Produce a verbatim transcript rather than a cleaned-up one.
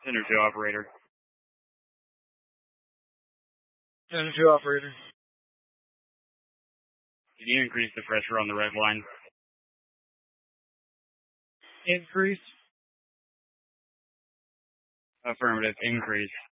Center two operator. Center two operator. Can you increase the pressure on the red line? Increase. Affirmative. Increase.